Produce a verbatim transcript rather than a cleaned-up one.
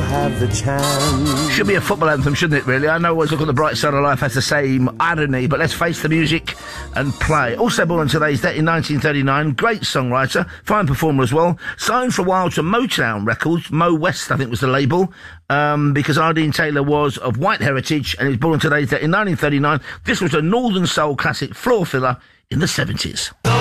have the chance. Should be a football anthem, shouldn't it, really? I know always look on the bright side of life has the same irony, but let's face the music and play. Also born on today's date in nineteen thirty-nine, great songwriter, fine performer as well. Signed for a while to Motown Records, Mo West, I think was the label, um, because Ardeen Taylor was of white heritage, and he was born on today's date in nineteen thirty-nine. This was a Northern Soul classic floor filler in the seventies.